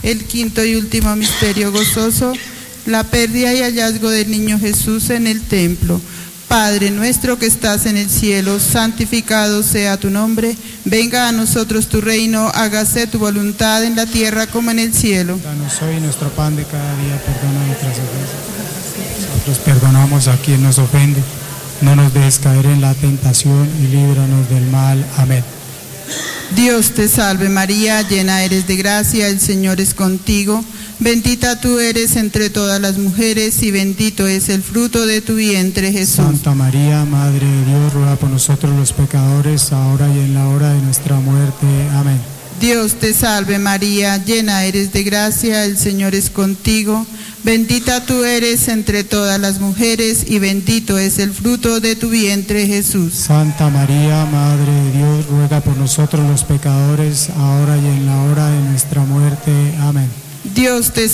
El quinto y último misterio gozoso, la pérdida y hallazgo del niño Jesús en el templo. Padre nuestro que estás en el cielo, santificado sea tu nombre. Venga a nosotros tu reino, hágase tu voluntad en la tierra como en el cielo. Danos hoy nuestro pan de cada día, perdona nuestras ofensas. Nosotros perdonamos a quien nos ofende. No nos dejes caer en la tentación y líbranos del mal. Amén. Dios te salve María, llena eres de gracia, el Señor es contigo. Bendita tú eres entre todas las mujeres y bendito es el fruto de tu vientre, Jesús. Santa María, Madre de Dios, ruega por nosotros los pecadores, ahora y en la hora de nuestra muerte. Amén. Dios te salve María, llena eres de gracia, el Señor es contigo. Bendita tú eres entre todas las mujeres y bendito es el fruto de tu vientre, Jesús. Santa María, Madre de Dios, ruega por nosotros los pecadores, ahora y en la hora de nuestra muerte. Amén. Dios te